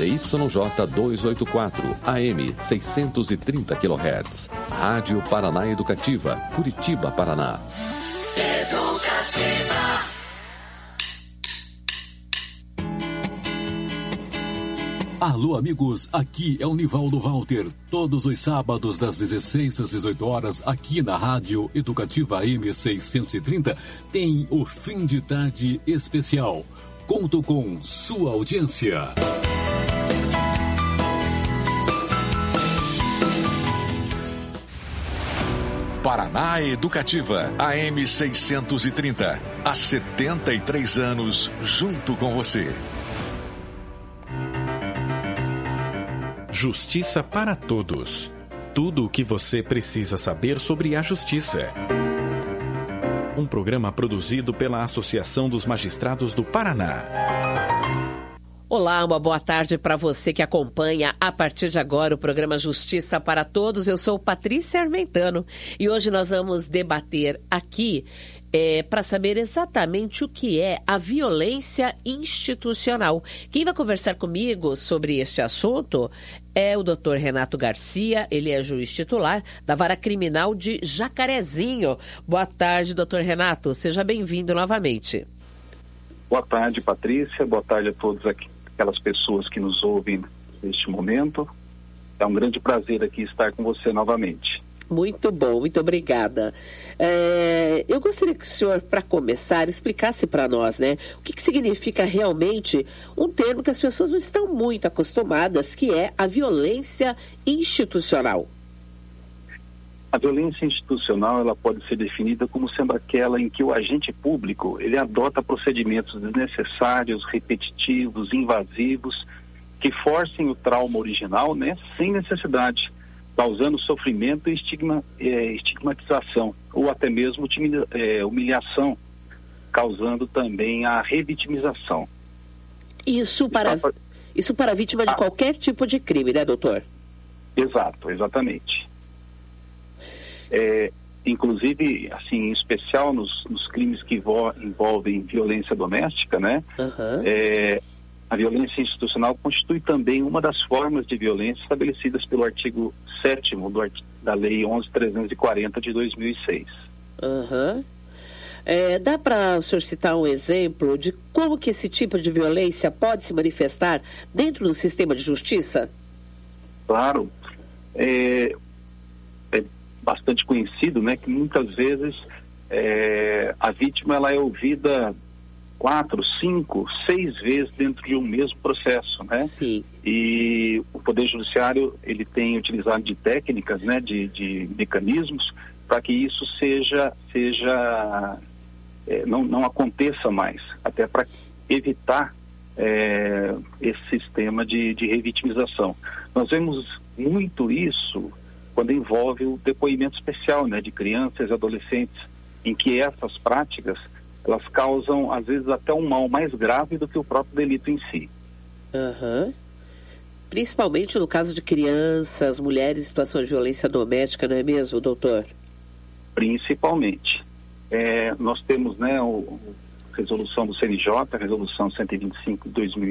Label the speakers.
Speaker 1: ZYJ 284, AM 630 kHz. Rádio Paraná Educativa, Curitiba, Paraná.
Speaker 2: Educativa.
Speaker 3: Alô, amigos, aqui é o Nivaldo Walter. Todos os sábados, das 16 às 18 horas, aqui na Rádio Educativa AM 630, tem o Fim de Tarde Especial. Conto com sua audiência.
Speaker 4: Paraná Educativa, AM 630. Há 73 anos, junto com você.
Speaker 5: Justiça para Todos. Tudo o que você precisa saber sobre a justiça. Um programa produzido pela Associação dos Magistrados do Paraná.
Speaker 6: Olá, uma boa tarde para você que acompanha a partir de agora o programa Justiça para Todos. Eu sou Patrícia Armentano e hoje nós vamos debater aqui para saber exatamente o que é a violência institucional. Quem vai conversar comigo sobre este assunto é o Dr. Renato Garcia. Ele é juiz titular da Vara Criminal de Jacarezinho. Boa tarde, Dr. Renato. Seja bem-vindo novamente.
Speaker 7: Boa tarde, Patrícia. Boa tarde a todas aquelas pessoas que nos ouvem neste momento. É um grande prazer aqui estar com você novamente.
Speaker 6: Muito bom, muito obrigada. Eu gostaria que o senhor, para começar, explicasse para nós, né, o que significa realmente um termo que as pessoas não estão muito acostumadas, que é a violência institucional.
Speaker 7: A violência institucional, ela pode ser definida como sendo aquela em que o agente público, ele adota procedimentos desnecessários, repetitivos, invasivos, que forcem o trauma original, né, sem necessidade, causando sofrimento e estigmatização, ou até mesmo humilhação, causando também a revitimização.
Speaker 6: Isso para a vítima de qualquer tipo de crime, né, doutor?
Speaker 7: Exato, exatamente. Inclusive, assim, em especial nos crimes que envolvem violência doméstica, né? A violência institucional constitui também uma das formas de violência estabelecidas pelo artigo 7º da Lei 11.340 de 2006.
Speaker 6: Dá para o senhor citar um exemplo de como que esse tipo de violência pode se manifestar dentro do sistema de justiça?
Speaker 7: Claro. É bastante conhecido, né, que muitas vezes a vítima ela é ouvida 4, 5, 6 vezes dentro de um mesmo processo, né?
Speaker 6: Sim.
Speaker 7: E o Poder Judiciário, ele tem utilizado de técnicas, né, de mecanismos para que isso não aconteça mais, até para evitar esse sistema de revitimização. Nós vemos muito isso quando envolve o depoimento especial, né, de crianças e adolescentes, em que essas práticas elas causam, às vezes, até um mal mais grave do que o próprio delito em si.
Speaker 6: Principalmente no caso de crianças, mulheres em situação de violência doméstica, não é mesmo, doutor?
Speaker 7: Principalmente. Nós temos, né, a resolução do CNJ, a resolução 125 de 2000.